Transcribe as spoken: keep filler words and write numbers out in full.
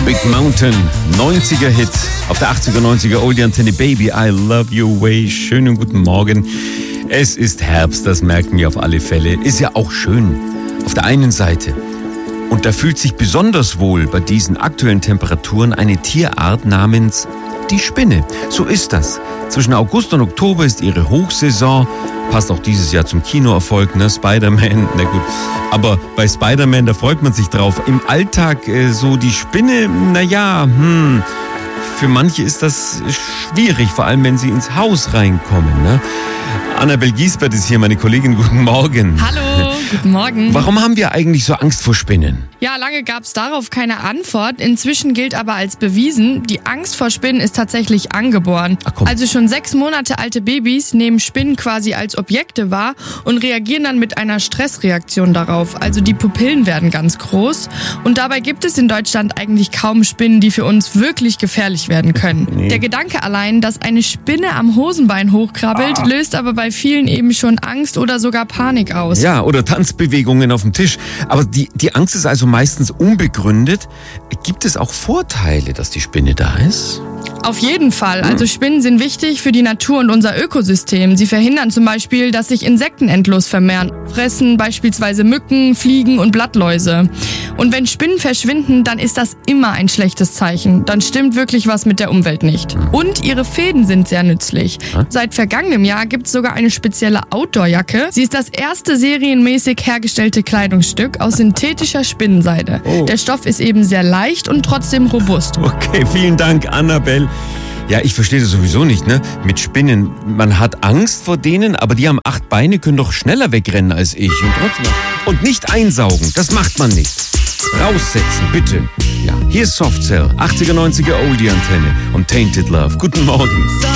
Big Mountain, neunziger Hit auf der achtziger, neunziger Oldie-Antenne. Baby, I love your way. Schönen guten Morgen. Es ist Herbst, das merken wir auf alle Fälle. Ist ja auch schön auf der einen Seite. Und da fühlt sich besonders wohl bei diesen aktuellen Temperaturen eine Tierart namens die Spinne. So ist das. Zwischen August und Oktober ist ihre Hochsaison. Passt auch dieses Jahr zum Kinoerfolg, ne? Spider-Man, na gut. Aber bei Spider-Man, da freut man sich drauf. Im Alltag äh, so die Spinne, naja, hm, für manche ist das schwierig, vor allem wenn sie ins Haus reinkommen, ne? Annabel Giesbert ist hier, meine Kollegin. Guten Morgen. Hallo, guten Morgen. Warum haben wir eigentlich so Angst vor Spinnen? Ja, lange gab es darauf keine Antwort. Inzwischen gilt aber als bewiesen, die Angst vor Spinnen ist tatsächlich angeboren. Ach, komm. Also schon sechs Monate alte Babys nehmen Spinnen quasi als Objekte wahr und reagieren dann mit einer Stressreaktion darauf. Also die Pupillen werden ganz groß. Und dabei gibt es in Deutschland eigentlich kaum Spinnen, die für uns wirklich gefährlich werden können. Nee. Der Gedanke allein, dass eine Spinne am Hosenbein hochkrabbelt, ah. löst aber bei vielen eben schon Angst oder sogar Panik aus. Ja, oder Tanzbewegungen auf dem Tisch. Aber die, die Angst ist also meistens unbegründet. Gibt es auch Vorteile, dass die Spinne da ist? Auf jeden Fall. Also Spinnen sind wichtig für die Natur und unser Ökosystem. Sie verhindern zum Beispiel, dass sich Insekten endlos vermehren, fressen beispielsweise Mücken, Fliegen und Blattläuse. Und wenn Spinnen verschwinden, dann ist das immer ein schlechtes Zeichen. Dann stimmt wirklich was mit der Umwelt nicht. Und ihre Fäden sind sehr nützlich. Seit vergangenem Jahr gibt es sogar eine spezielle Outdoor-Jacke. Sie ist das erste serienmäßig hergestellte Kleidungsstück aus synthetischer Spinnenseide. Oh. Der Stoff ist eben sehr leicht und trotzdem robust. Okay, vielen Dank, Annabel. Ja, ich verstehe das sowieso nicht, ne? Mit Spinnen. Man hat Angst vor denen, aber die haben acht Beine, können doch schneller wegrennen als ich. Und trotzdem. Und nicht einsaugen, das macht man nicht. Raussetzen, bitte. Ja, hier ist Soft Cell, achtziger, neunziger Oldie-Antenne und Tainted Love. Guten Morgen.